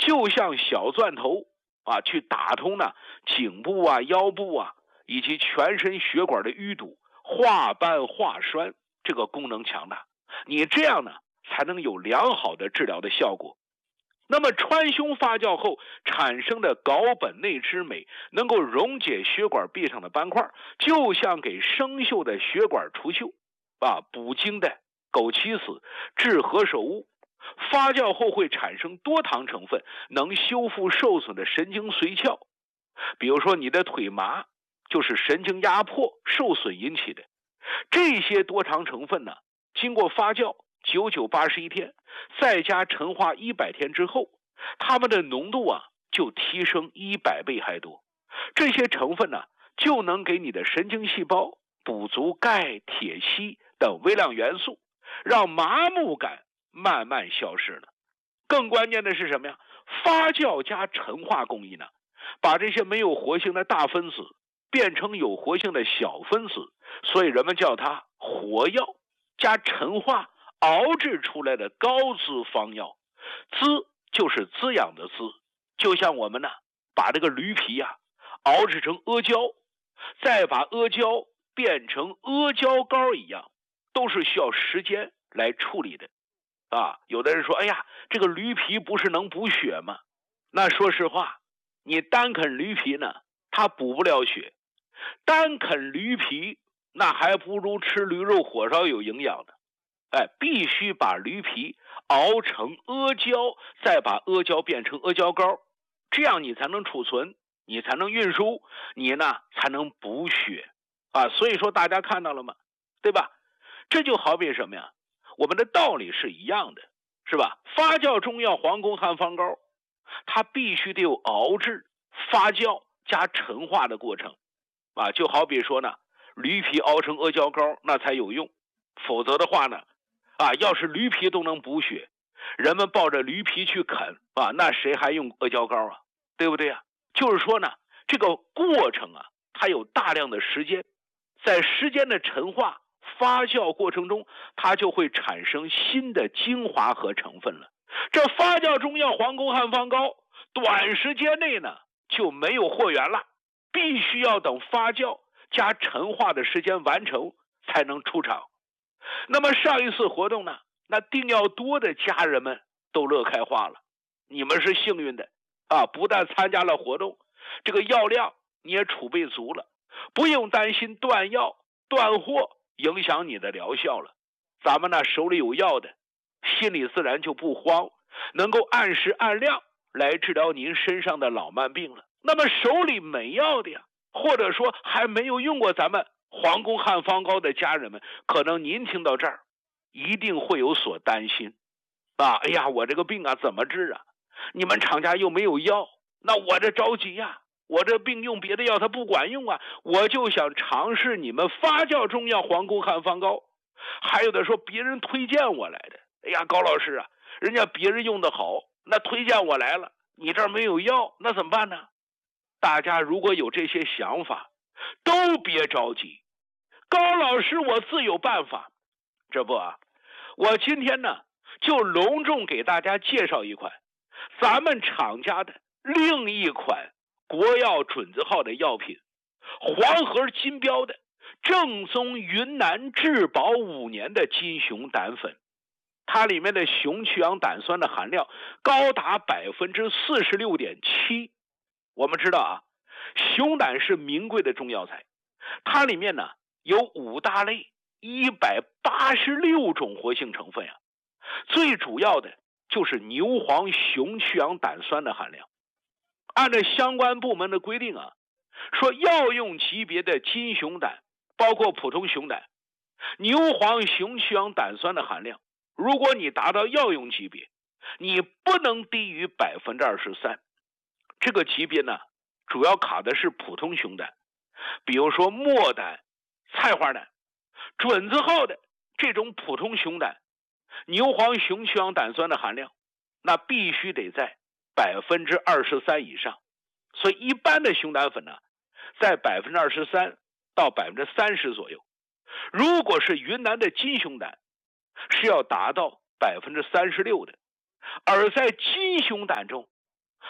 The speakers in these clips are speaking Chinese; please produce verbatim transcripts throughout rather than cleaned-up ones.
就像小钻头啊，去打通呢颈部啊、腰部啊以及全身血管的淤堵，化斑化栓，这个功能强大。你这样呢，才能有良好的治疗的效果。那么川芎发酵后产生的睾苯内酯镁能够溶解血管壁上的斑块，就像给生锈的血管除锈啊，补精的枸杞子治何首乌。发酵后会产生多糖成分，能修复受损的神经髓鞘。比如说你的腿麻，就是神经压迫受损引起的。这些多糖成分呢，经过发酵九九八十一天，再加陈化一百天之后，它们的浓度啊就提升一百倍还多。这些成分呢，就能给你的神经细胞补足钙、铁、硒等微量元素，让麻木感慢慢消失了。更关键的是什么呀？发酵加陈化工艺呢，把这些没有活性的大分子变成有活性的小分子，所以人们叫它活药。加陈化熬制出来的高滋方药，滋就是滋养的滋，就像我们呢把这个驴皮啊熬制成阿胶，再把阿胶变成阿胶膏一样，都是需要时间来处理的啊。有的人说，哎呀，这个驴皮不是能补血吗？那说实话，你单啃驴皮呢，它补不了血。单啃驴皮那还不如吃驴肉火烧有营养的。哎，必须把驴皮熬成阿胶，再把阿胶变成阿胶膏，这样你才能储存，你才能运输，你呢才能补血啊。所以说大家看到了吗？对吧？这就好比什么呀？我们的道理是一样的，是吧？发酵中药黄宫汉方膏，它必须得有熬制、发酵加陈化的过程啊。就好比说呢，驴皮熬成阿胶膏那才有用，否则的话呢啊，要是驴皮都能补血，人们抱着驴皮去啃啊，那谁还用阿胶膏啊？对不对啊？就是说呢，这个过程啊，它有大量的时间，在时间的陈化发酵过程中，它就会产生新的精华和成分了。这发酵中药黄宫汉方膏，短时间内呢就没有货源了，必须要等发酵加陈化的时间完成才能出厂。那么上一次活动呢，那订药多的家人们都乐开花了。你们是幸运的啊，不但参加了活动，这个药量你也储备足了，不用担心断药断货影响你的疗效了。咱们呢手里有药的，心里自然就不慌，能够按时按量来治疗您身上的老慢病了。那么手里没药的呀，或者说还没有用过咱们黄宫汉方膏的家人们，可能您听到这儿一定会有所担心啊！哎呀，我这个病啊怎么治啊？你们厂家又没有药，那我这着急呀、啊！我这病用别的药它不管用啊！我就想尝试你们发酵中药黄宫汉方膏。还有的说别人推荐我来的，哎呀，高老师啊，人家别人用的好，那推荐我来了，你这儿没有药，那怎么办呢？大家如果有这些想法，都别着急，高老师我自有办法。这不啊，我今天呢就隆重给大家介绍一款咱们厂家的另一款国药准字号的药品，黄河金标的正宗云南质保五年的金熊胆粉。它里面的熊去氧胆酸的含量高达百分之四十六点七。我们知道啊，熊胆是名贵的中药材，它里面呢有五大类一百八十六种活性成分呀，最主要的就是牛黄熊去氧胆酸的含量。按照相关部门的规定啊，说药用级别的金熊胆，包括普通熊胆，牛黄熊去氧胆酸的含量，如果你达到药用级别，你不能低于百分之二十三。这个级别呢，主要卡的是普通熊胆，比如说墨胆、菜花胆。准字号的这种普通熊胆，牛黄熊去氧胆酸的含量，那必须得在百分之二十三以上。所以一般的熊胆粉呢，在百分之二十三到百分之三十左右。如果是云南的金熊胆，是要达到百分之三十六的。而在金熊胆中，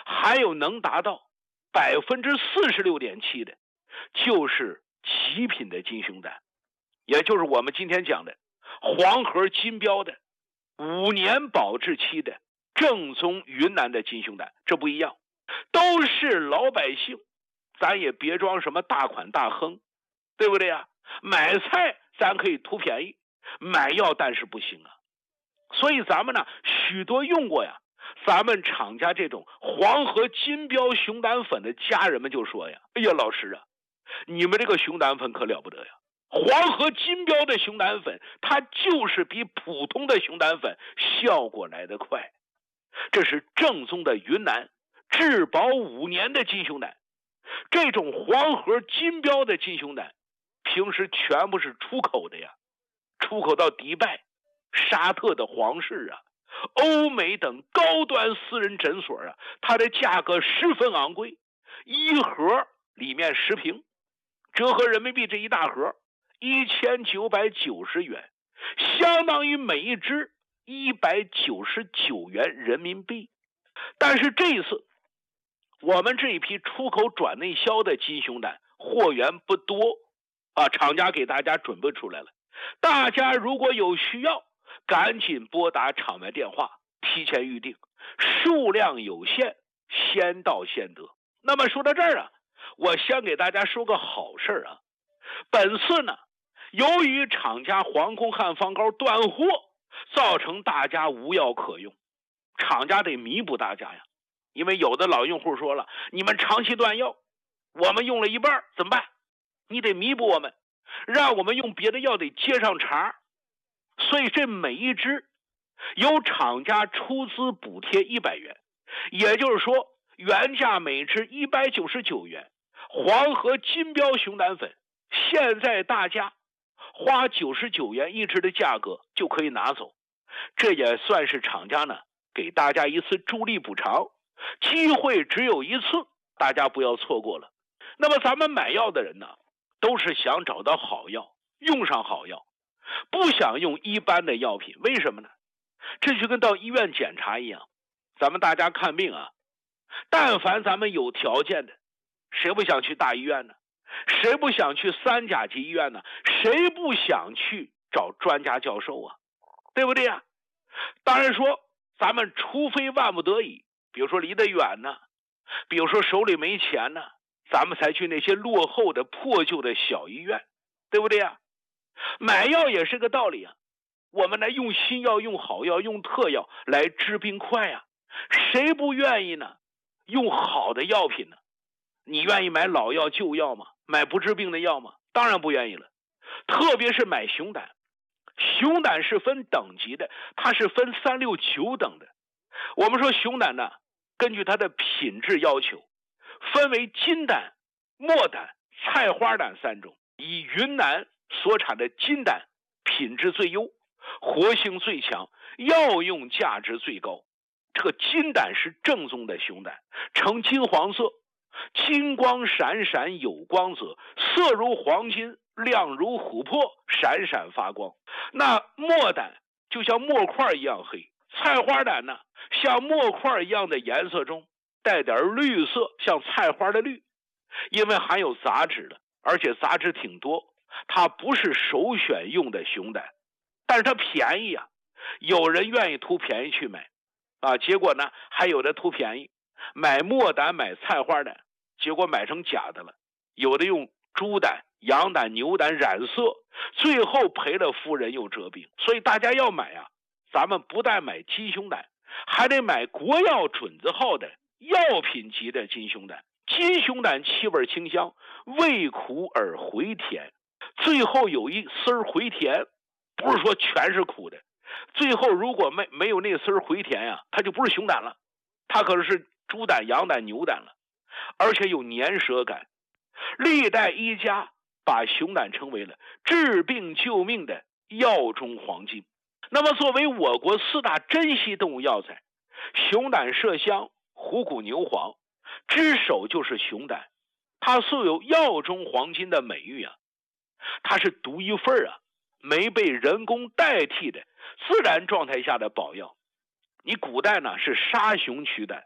还有能达到百分之四十六点七的，就是极品的金熊胆，也就是我们今天讲的黄河金标的五年保质期的正宗云南的金熊胆。这不一样，都是老百姓，咱也别装什么大款大亨，对不对呀？买菜咱可以图便宜，买药但是不行啊。所以咱们呢，许多用过呀咱们厂家这种黄河金标熊胆粉的家人们就说呀，哎呀老师啊，你们这个熊胆粉可了不得呀，黄河金标的熊胆粉它就是比普通的熊胆粉效果来得快，这是正宗的云南质保五年的金熊胆。这种黄河金标的金熊胆平时全部是出口的呀，出口到迪拜、沙特的皇室啊、欧美等高端私人诊所啊，它的价格十分昂贵，一盒里面十瓶，折合人民币这一大盒一千九百九十元，相当于每一支一百九十九元人民币。但是这一次我们这一批出口转内销的金熊胆货源不多啊，厂家给大家准备出来了，大家如果有需要赶紧拨打厂外电话提前预定，数量有限，先到先得。那么说到这儿啊，我先给大家说个好事啊。本次呢，由于厂家黄空汉方膏断货，造成大家无药可用，厂家得弥补大家呀。因为有的老用户说了，你们长期断药，我们用了一半怎么办？你得弥补我们，让我们用别的药得接上茬。所以这每一支由厂家出资补贴一百元，也就是说原价每支一百九十九元，黄河金标熊胆粉现在大家花九十九元一支的价格就可以拿走，这也算是厂家呢给大家一次助力补偿，机会只有一次，大家不要错过了。那么咱们买药的人呢，都是想找到好药，用上好药，不想用一般的药品。为什么呢？这就跟到医院检查一样，咱们大家看病啊，但凡咱们有条件的，谁不想去大医院呢？谁不想去三甲级医院呢？谁不想去找专家教授啊？对不对呀？当然说咱们除非万不得已，比如说离得远呢，比如说手里没钱呢，咱们才去那些落后的破旧的小医院，对不对呀？买药也是个道理啊，我们来用新药、用好药、用特药来治病快啊，谁不愿意呢？用好的药品呢？你愿意买老药旧药吗？买不治病的药吗？当然不愿意了。特别是买熊胆，熊胆是分等级的，它是分三六九等的。我们说熊胆呢，根据它的品质要求，分为金胆、墨胆、菜花胆三种。以云南所产的金胆品质最优，活性最强，药用价值最高。这个金胆是正宗的熊胆，呈金黄色，金光闪闪有光泽，色如黄金，亮如琥珀，闪闪发光。那墨胆就像墨块一样黑，菜花胆呢，像墨块一样的颜色中带点绿色，像菜花的绿。因为含有杂质的，而且杂质挺多，它不是首选用的熊胆，但是它便宜啊，有人愿意图便宜去买啊，结果呢还有的图便宜买墨胆买菜花胆，结果买成假的了，有的用猪胆、羊胆、牛胆染色，最后赔了夫人又折兵。所以大家要买啊，咱们不但买金熊胆，还得买国药准字号的药品级的金熊胆。金熊胆气味清香，味苦而回甜，最后有一丝回甜，不是说全是苦的，最后如果没没有那丝回甜呀、啊，它就不是熊胆了，它可能是猪胆、羊胆、牛胆了，而且有粘舌感。历代医家把熊胆称为了治病救命的药中黄金。那么作为我国四大珍稀动物药材，熊胆、麝香、虎骨、牛黄之首就是熊胆，它素有药中黄金的美誉啊，它是独一份啊，没被人工代替的自然状态下的宝药。你古代呢是杀熊取胆，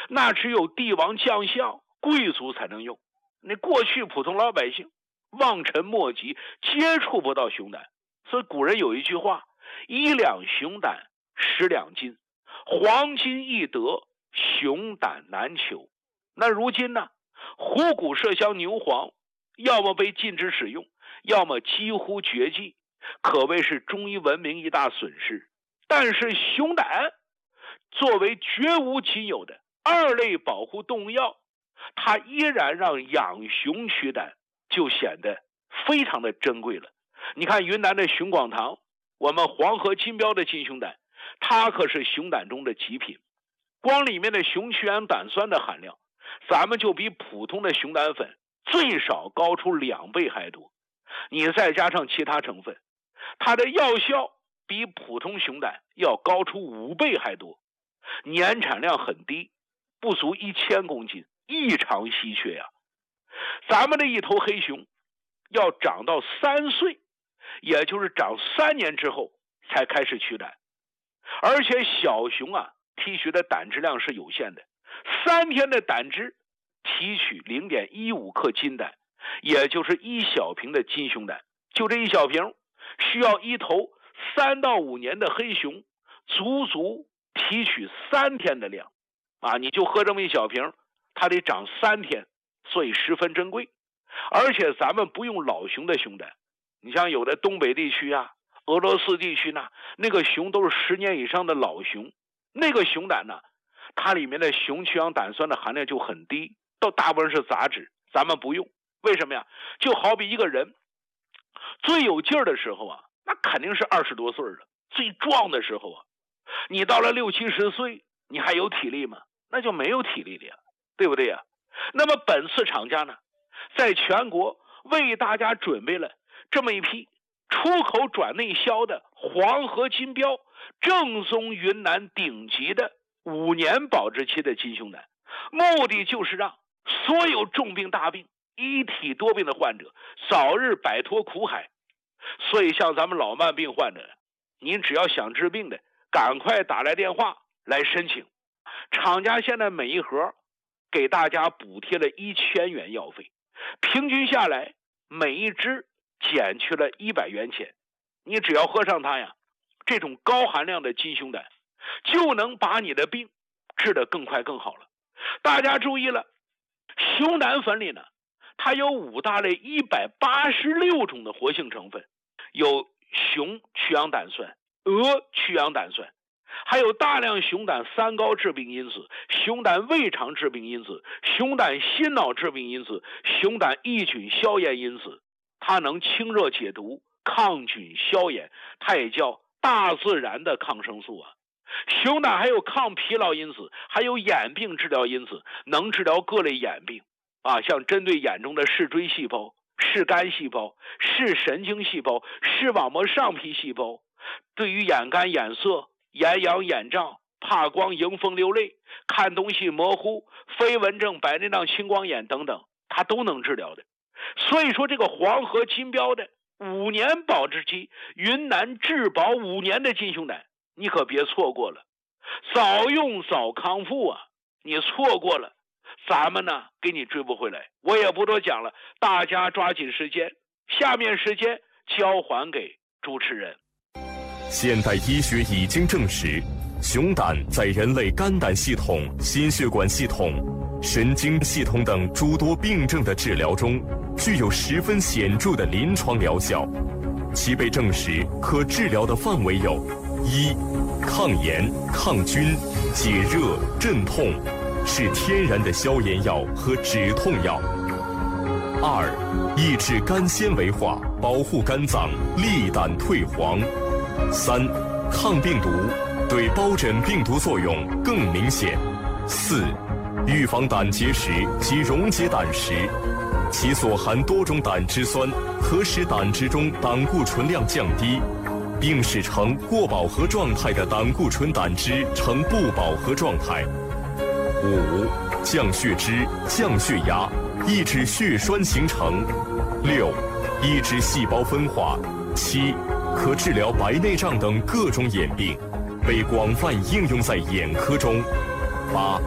那只有帝王将相、贵族才能用。那过去普通老百姓望尘莫及，接触不到熊胆。所以古人有一句话：一两熊胆，十两金，黄金易得，熊胆难求。那如今呢，虎骨麝香牛黄要么被禁止使用，要么几乎绝迹，可谓是中医文明一大损失。但是熊胆作为绝无仅有的二类保护动物药，它依然让养熊驱胆就显得非常的珍贵了。你看云南的熊广堂，我们黄河金标的金熊胆，它可是熊胆中的极品。光里面的熊曲氨胆酸的含量，咱们就比普通的熊胆粉最少高出两倍还多。你再加上其他成分，它的药效比普通熊胆要高出五倍还多。年产量很低，不足一千公斤，异常稀缺呀。咱们的一头黑熊要长到三岁，也就是长三年之后才开始取胆。而且小熊啊提取的胆汁量是有限的，三天的胆汁提取 零点一五 克金胆，也就是一小瓶的金熊胆。就这一小瓶需要一头三到五年的黑熊足足提取三天的量啊！你就喝这么一小瓶，它得长三天，所以十分珍贵。而且咱们不用老熊的熊胆，你像有的东北地区啊、俄罗斯地区呢，那个熊都是十年以上的老熊，那个熊胆呢，它里面的熊曲氨胆酸的含量就很低，到大部分是杂质，咱们不用。为什么呀？就好比一个人最有劲儿的时候啊，那肯定是二十多岁了，最壮的时候啊，你到了六七十岁，你还有体力吗？那就没有体力了呀，对不对呀？那么本次厂家呢，在全国为大家准备了这么一批出口转内销的黄河金标正宗云南顶级的五年保质期的金熊胆，目的就是让所有重病大病、一体多病的患者早日摆脱苦海。所以像咱们老慢病患者，您只要想治病的，赶快打来电话来申请。厂家现在每一盒给大家补贴了一千元药费，平均下来每一支减去了一百元钱。你只要喝上它呀，这种高含量的金熊胆就能把你的病治得更快更好了。大家注意了，熊胆粉里呢，它有五大类一百八十六种的活性成分，有熊曲氨胆酸、鹅曲氨胆酸，还有大量熊胆三高致病因子、熊胆胃肠致病因子、熊胆心脑致病因子、熊胆抑菌消炎因子。它能清热解毒、抗菌消炎，它也叫大自然的抗生素啊。熊胆还有抗疲劳因子，还有眼病治疗因子，能治疗各类眼病啊，像针对眼中的视锥细胞、视杆细胞、视神经细胞、视网膜上皮细胞，对于眼干眼涩、眼痒眼胀、怕光迎风流泪、看东西模糊、飞蚊症、白内障、青光眼等等，它都能治疗的。所以说这个黄河金标的五年保质期云南质保五年的金熊胆，你可别错过了，早用早康复啊！你错过了，咱们呢给你追不回来。我也不多讲了，大家抓紧时间，下面时间交还给主持人。 现代医学已经证实，熊胆在人类肝胆系统、心血管系统、神经系统等诸多病症的治疗中具有十分显著的临床疗效。其被证实可治疗的范围有：一、抗炎、抗菌、解热、镇痛，是天然的消炎药和止痛药；二、抑制肝纤维化，保护肝脏，利胆退黄；三、抗病毒，对疱疹病毒作用更明显；四、预防胆结石及溶解胆石，其所含多种胆汁酸可使胆汁中胆固醇量降低，并使呈过饱和状态的胆固醇胆汁呈不饱和状态。五、降血脂、降血压，抑制血栓形成。六、抑制细胞分化。七、可治疗白内障等各种眼病，被广泛应用在眼科中。八、